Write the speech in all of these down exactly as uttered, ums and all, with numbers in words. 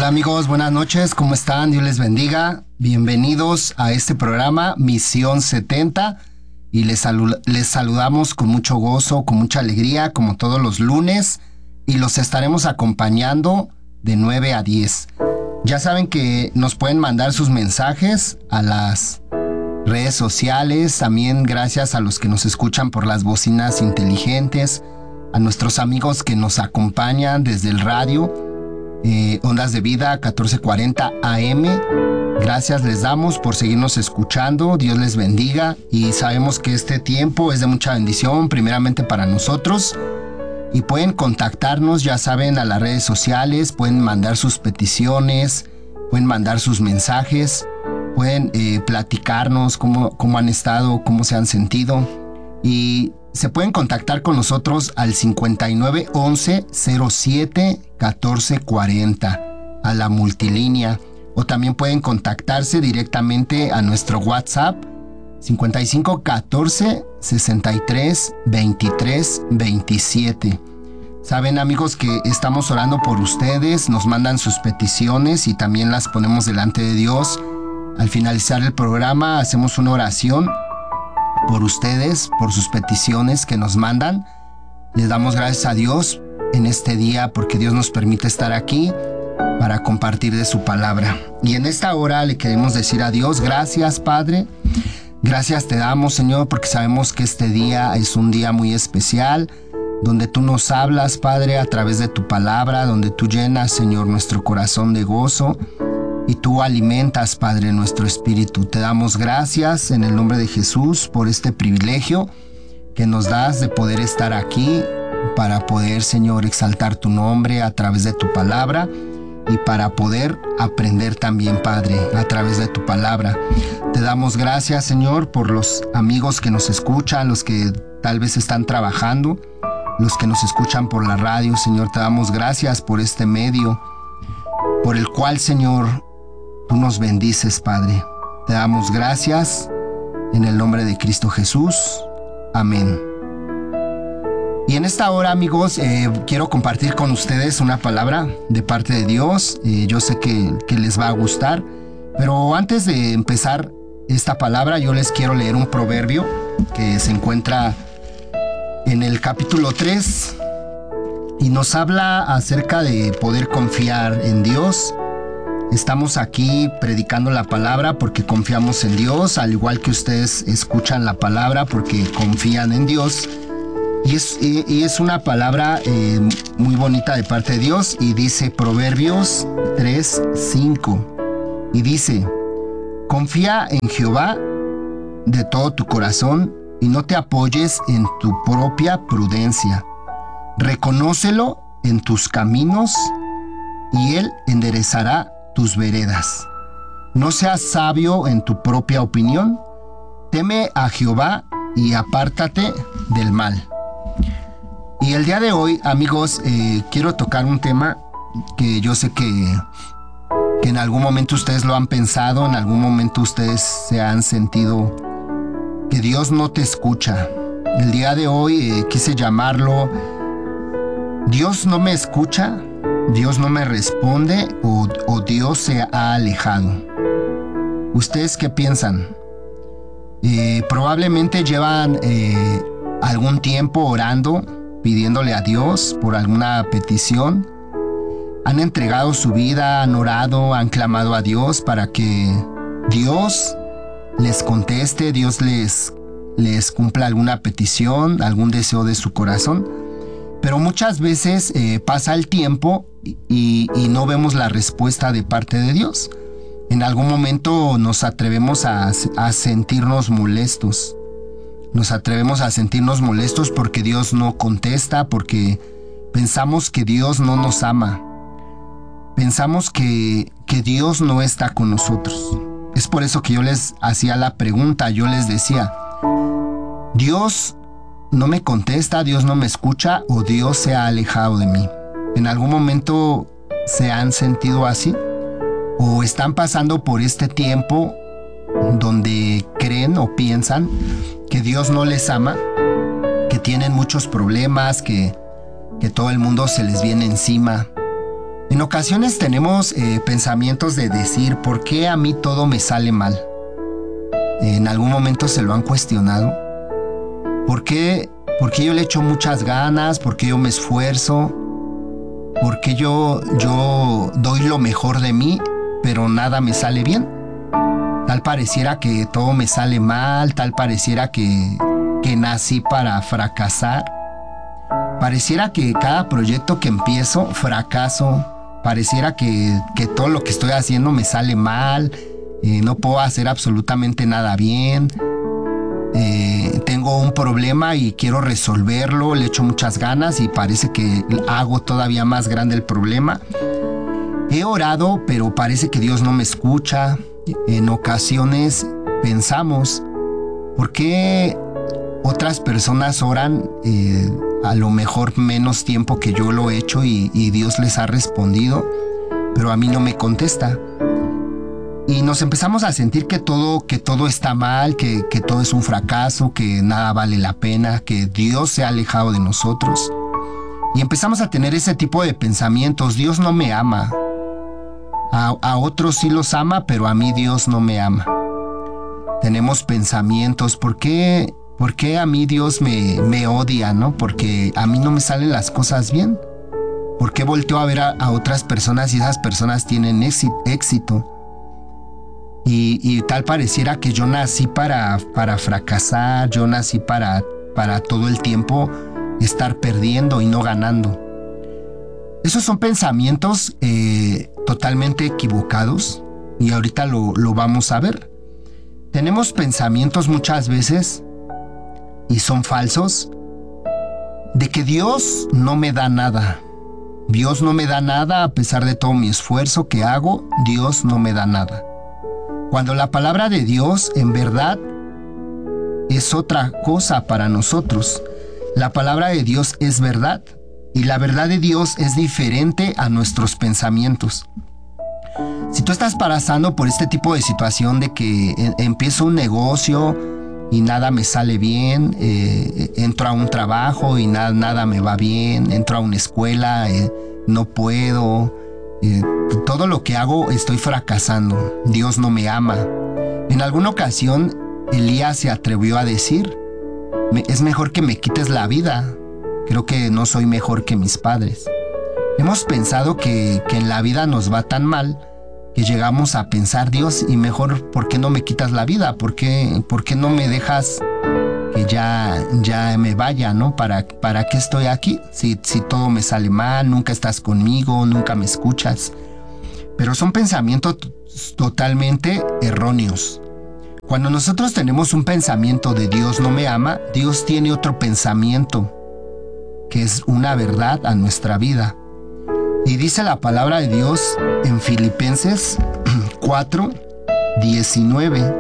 amigos, buenas noches, ¿cómo están? Dios les bendiga. Bienvenidos a este programa Misión setenta y les, salu- les saludamos con mucho gozo, con mucha alegría, como todos los lunes, y los estaremos acompañando de nueve a diez. Ya saben que nos pueden mandar sus mensajes a las redes sociales, también gracias a los que nos escuchan por las bocinas inteligentes, a nuestros amigos que nos acompañan desde el radio, eh, Ondas de Vida catorce cuarenta A M. Gracias les damos por seguirnos escuchando, Dios les bendiga, y sabemos que este tiempo es de mucha bendición, primeramente para nosotros, y pueden contactarnos, ya saben, a las redes sociales, pueden mandar sus peticiones, pueden mandar sus mensajes, pueden eh, platicarnos cómo, cómo han estado, cómo se han sentido, y se pueden contactar con nosotros al cincuenta y nueve once cero siete catorce cuarenta a la multilínea, o también pueden contactarse directamente a nuestro WhatsApp cincuenta y cinco catorce sesenta y tres veintitrés veintisiete. Saben, amigos, que estamos orando por ustedes, nos mandan sus peticiones y también las ponemos delante de Dios. Al finalizar el programa hacemos una oración por ustedes, por sus peticiones que nos mandan. Les damos gracias a Dios en este día porque Dios nos permite estar aquí para compartir de su palabra. Y en esta hora le queremos decir a Dios, gracias, Padre. Gracias te damos, Señor, porque sabemos que este día es un día muy especial, donde tú nos hablas, Padre, a través de tu palabra, donde tú llenas, Señor, nuestro corazón de gozo y tú alimentas, Padre, nuestro espíritu. Te damos gracias en el nombre de Jesús por este privilegio que nos das de poder estar aquí para poder, Señor, exaltar tu nombre a través de tu palabra y para poder aprender también, Padre, a través de tu palabra. Te damos gracias, Señor, por los amigos que nos escuchan, los que tal vez están trabajando, los que nos escuchan por la radio. Señor, te damos gracias por este medio, por el cual, Señor, tú nos bendices, Padre. Te damos gracias en el nombre de Cristo Jesús. Amén. Y en esta hora, amigos, eh, quiero compartir con ustedes una palabra de parte de Dios. Eh, yo sé que, que les va a gustar, pero antes de empezar esta palabra, yo les quiero leer un proverbio que se encuentra en el capítulo tres y nos habla acerca de poder confiar en Dios. Estamos aquí predicando la palabra porque confiamos en Dios, al igual que ustedes escuchan la palabra porque confían en Dios. Y es, y, y es una palabra eh, muy bonita de parte de Dios, y dice Proverbios tres cinco, y dice: confía en Jehová de todo tu corazón y no te apoyes en tu propia prudencia. Reconócelo en tus caminos y Él enderezará tus veredas. No seas sabio en tu propia opinión. Teme a Jehová y apártate del mal. Y el día de hoy, amigos, eh, quiero tocar un tema que yo sé que, que en algún momento ustedes lo han pensado, en algún momento ustedes se han sentido que Dios no te escucha. El día de hoy eh, quise llamarlo Dios no me escucha, Dios no me responde o, o Dios se ha alejado. ¿Ustedes qué piensan? Eh, probablemente llevan eh, algún tiempo orando, pidiéndole a Dios por alguna petición. Han entregado su vida, han orado, han clamado a Dios para que Dios les conteste, Dios les, les cumpla alguna petición, algún deseo de su corazón. Pero muchas veces eh, pasa el tiempo y, y no vemos la respuesta de parte de Dios. En algún momento nos atrevemos a, a sentirnos molestos. Nos atrevemos a sentirnos molestos porque Dios no contesta, porque pensamos que Dios no nos ama. Pensamos que, que Dios no está con nosotros. Es por eso que yo les hacía la pregunta, yo les decía, ¿Dios no me contesta, Dios no me escucha o Dios se ha alejado de mí? ¿En algún momento se han sentido así? ¿O están pasando por este tiempo donde creen o piensan que Dios no les ama, que tienen muchos problemas, que, que todo el mundo se les viene encima, En ocasiones tenemos eh, pensamientos de decir, ¿por qué a mí todo me sale mal? ¿En algún momento se lo han cuestionado? ¿Por qué, por qué yo le echo muchas ganas? ¿Por qué yo me esfuerzo? ¿Por qué yo, yo doy lo mejor de mí, pero nada me sale bien? Tal pareciera que todo me sale mal, tal pareciera que, que nací para fracasar. Pareciera que cada proyecto que empiezo, fracaso. Pareciera que, que todo lo que estoy haciendo me sale mal, eh, no puedo hacer absolutamente nada bien, eh, tengo un problema y quiero resolverlo, le echo muchas ganas y parece que hago todavía más grande el problema. He orado, pero parece que Dios no me escucha. En ocasiones pensamos, ¿por qué otras personas oran eh, a lo mejor menos tiempo que yo lo he hecho y, y Dios les ha respondido, pero a mí no me contesta? Y nos empezamos a sentir que todo, que todo está mal, que, que todo es un fracaso, que nada vale la pena, que Dios se ha alejado de nosotros. Y empezamos a tener ese tipo de pensamientos. Dios no me ama. A, a otros sí los ama, pero a mí Dios no me ama. Tenemos pensamientos, ¿por qué, por qué a mí Dios me, me odia, no? Porque a mí no me salen las cosas bien. ¿Por qué volteo a ver a, a otras personas y esas personas tienen éxito? Y, y tal pareciera que yo nací para, para fracasar, yo nací para, para todo el tiempo estar perdiendo y no ganando. Esos son pensamientos eh, totalmente equivocados y ahorita lo, lo vamos a ver. Tenemos pensamientos muchas veces, y son falsos, de que Dios no me da nada. Dios no me da nada a pesar de todo mi esfuerzo que hago, Dios no me da nada. Cuando la palabra de Dios en verdad es otra cosa para nosotros. La palabra de Dios es verdad y la verdad de Dios es diferente a nuestros pensamientos. Si tú estás pasando por este tipo de situación de que eh, empiezo un negocio y nada me sale bien, eh, entro a un trabajo y na- nada me va bien, entro a una escuela, eh, no puedo, eh, todo lo que hago estoy fracasando, Dios no me ama. En alguna ocasión Elías se atrevió a decir, es mejor que me quites la vida, creo que no soy mejor que mis padres. Hemos pensado que, que en la vida nos va tan mal que llegamos a pensar, Dios, y mejor, ¿por qué no me quitas la vida? ¿Por qué, por qué no me dejas que ya, ya me vaya, ¿no? ¿Para, para qué estoy aquí? Si, si todo me sale mal, nunca estás conmigo, nunca me escuchas. Pero son pensamientos t- totalmente erróneos. Cuando nosotros tenemos un pensamiento de Dios no me ama, Dios tiene otro pensamiento, que es una verdad a nuestra vida. Y dice la palabra de Dios en Filipenses cuatro, diecinueve.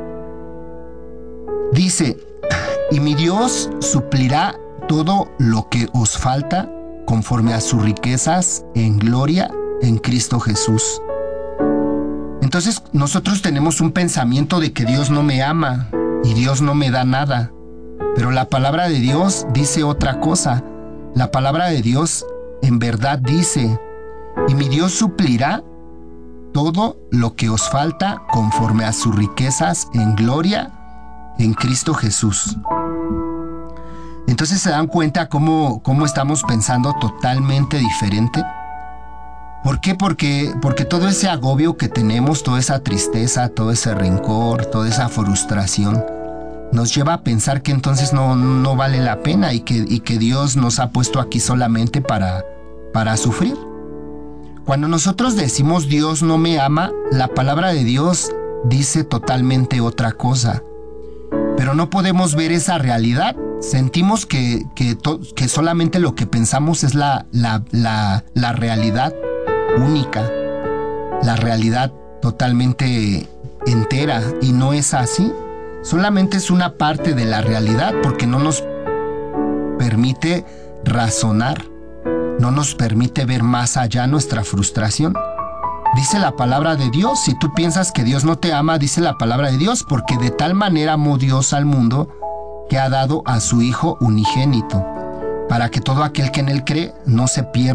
Dice, y mi Dios suplirá todo lo que os falta conforme a sus riquezas en gloria en Cristo Jesús. Entonces nosotros tenemos un pensamiento de que Dios no me ama y Dios no me da nada. Pero la palabra de Dios dice otra cosa. La palabra de Dios en verdad dice, y mi Dios suplirá todo lo que os falta conforme a sus riquezas en gloria en Cristo Jesús. Entonces se dan cuenta cómo, cómo estamos pensando totalmente diferente. ¿Por qué? Porque, porque todo ese agobio que tenemos, toda esa tristeza, todo ese rencor, toda esa frustración, nos lleva a pensar que entonces no, no vale la pena y que, y que Dios nos ha puesto aquí solamente para, para sufrir. Cuando nosotros decimos Dios no me ama, la palabra de Dios dice totalmente otra cosa. Pero no podemos ver esa realidad. Sentimos que, que, to, que solamente lo que pensamos es la, la, la, la realidad única, la realidad totalmente entera, y no es así. Solamente es una parte de la realidad porque no nos permite razonar, no nos permite ver más allá nuestra frustración. Dice la palabra de Dios, si tú piensas que Dios no te ama, dice la palabra de Dios, porque de tal manera amó Dios al mundo que ha dado a su Hijo unigénito, para que todo aquel que en él cree no se pierda,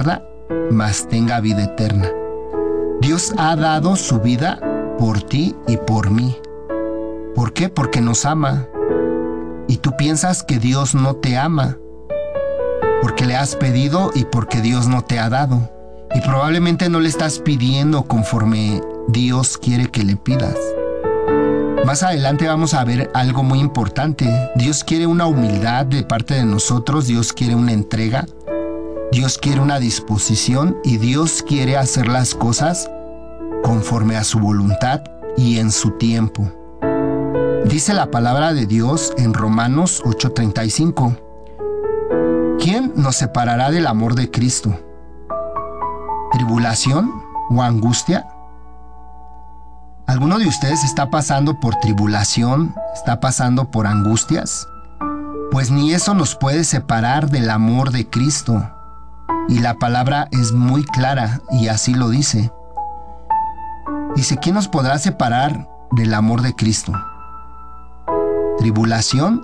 mas tenga vida eterna. Dios ha dado su vida por ti y por mí. ¿Por qué? Porque nos ama. Y tú piensas que Dios no te ama, porque le has pedido y porque Dios no te ha dado. Y probablemente no le estás pidiendo conforme Dios quiere que le pidas. Más adelante vamos a ver algo muy importante. Dios quiere una humildad de parte de nosotros, Dios quiere una entrega, Dios quiere una disposición y Dios quiere hacer las cosas conforme a su voluntad y en su tiempo. Dice la palabra de Dios en Romanos ocho treinta y cinco. ¿Quién nos separará del amor de Cristo? ¿Tribulación o angustia? ¿Alguno de ustedes está pasando por tribulación? ¿Está pasando por angustias? Pues ni eso nos puede separar del amor de Cristo. Y la palabra es muy clara y así lo dice. Dice, ¿quién nos podrá separar del amor de Cristo? ¿Tribulación?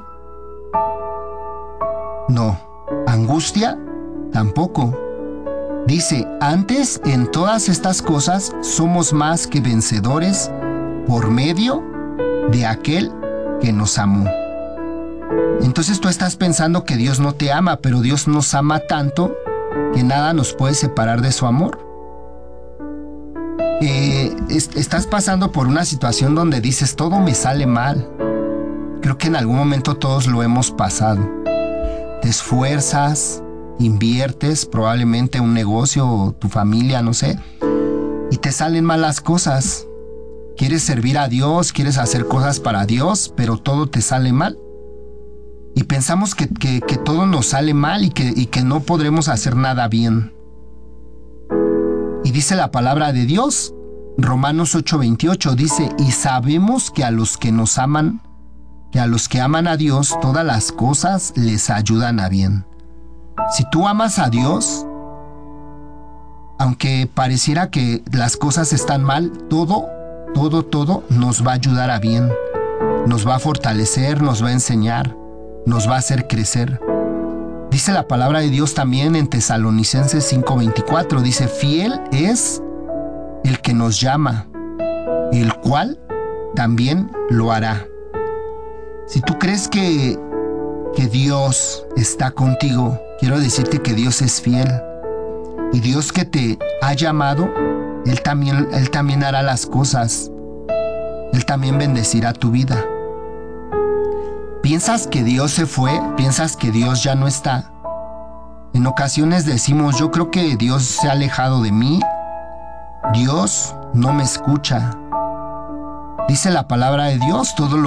No. ¿Angustia? Tampoco. Dice, antes en todas estas cosas somos más que vencedores por medio de aquel que nos amó. Entonces tú estás pensando que Dios no te ama, pero Dios nos ama tanto que nada nos puede separar de su amor. Eh, est- estás pasando por una situación donde dices, todo me sale mal. Creo que en algún momento todos lo hemos pasado. Te esfuerzas, inviertes probablemente un negocio o tu familia, no sé, y te salen mal las cosas. Quieres servir a Dios, quieres hacer cosas para Dios, pero todo te sale mal. Y pensamos que, que, que todo nos sale mal y que, y que no podremos hacer nada bien. Y dice la palabra de Dios, Romanos ocho veintiocho, dice, y sabemos que a los que nos aman, que a los que aman a Dios, todas las cosas les ayudan a bien. Si tú amas a Dios, aunque pareciera que las cosas están mal, todo, todo, todo nos va a ayudar a bien. Nos va a fortalecer, nos va a enseñar, nos va a hacer crecer. Dice la palabra de Dios también en Tesalonicenses cinco veinticuatro, dice, fiel es el que nos llama, el cual también lo hará. Si tú crees que, que Dios está contigo, quiero decirte que Dios es fiel. Y Dios que te ha llamado, Él también, Él también hará las cosas. Él también bendecirá tu vida. ¿Piensas que Dios se fue? ¿Piensas que Dios ya no está? En ocasiones decimos, yo creo que Dios se ha alejado de mí. Dios no me escucha. Dice la palabra de Dios, todo lo